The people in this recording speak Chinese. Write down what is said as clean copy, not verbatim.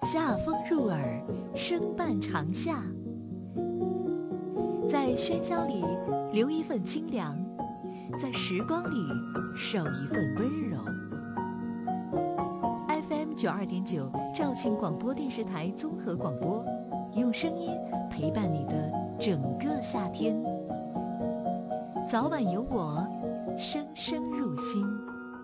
夏风入耳，声伴长夏。在喧嚣里留一份清凉，在时光里守一份温柔。FM 92.9肇庆广播电视台综合广播，用声音陪伴你的整个夏天。早晚有我，声声入心。